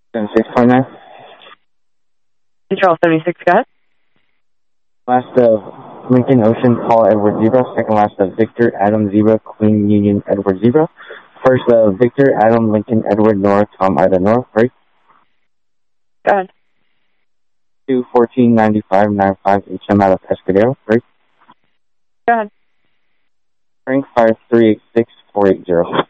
76.9. Control 76, go ahead. Last of Lincoln Ocean Paul Edward Zebra. Second last of Victor Adam Zebra Queen Union Edward Zebra. First of Victor Adam Lincoln Edward Nora Tom Ida North. Break. Go ahead. 2149595 HM out of Pescadero. Break. Go ahead. Frank 5386480.